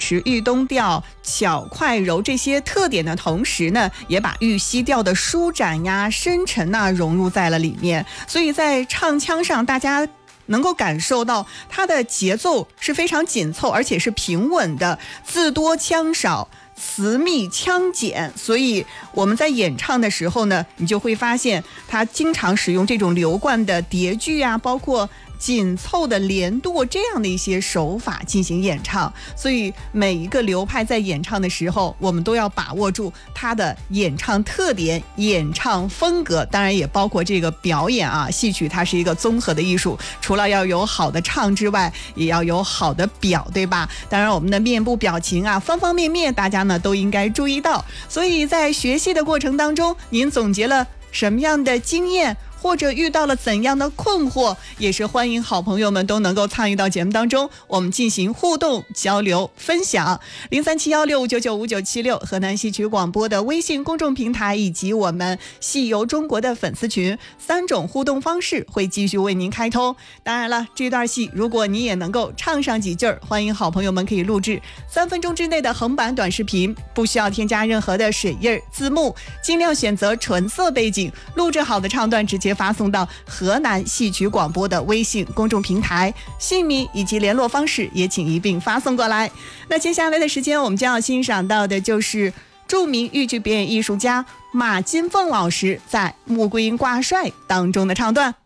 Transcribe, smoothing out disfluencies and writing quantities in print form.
持豫东调、巧快柔这些特点的同时呢，也把豫西调的舒展呀、深沉呐融入在了里面。所以在唱腔上，大家能够感受到它的节奏是非常紧凑，而且是平稳的，字多腔少，词密腔简，所以我们在演唱的时候呢，你就会发现它经常使用这种流贯的叠句啊，包括紧凑的连舵这样的一些手法进行演唱。所以每一个流派在演唱的时候，我们都要把握住它的演唱特点、演唱风格，当然也包括这个表演啊。戏曲它是一个综合的艺术，除了要有好的唱之外，也要有好的表，对吧？当然我们的面部表情啊，方方面面大家呢都应该注意到。所以在学习的过程当中，您总结了什么样的经验，或者遇到了怎样的困惑，也是欢迎好朋友们都能够参与到节目当中，我们进行互动交流分享。037165995976河南戏曲广播的微信公众平台以及我们戏游中国的粉丝群，3种互动方式会继续为您开通。当然了，这段戏如果你也能够唱上几句，欢迎好朋友们可以录制3分钟之内的横版短视频，不需要添加任何的水印字幕，尽量选择纯色背景，录制好的唱段直接发送到河南戏曲广播的微信公众平台，姓名以及联络方式也请一并发送过来。那接下来的时间，我们将要欣赏到的就是著名豫剧表演艺术家马金凤老师在《穆桂英挂帅》当中的唱段。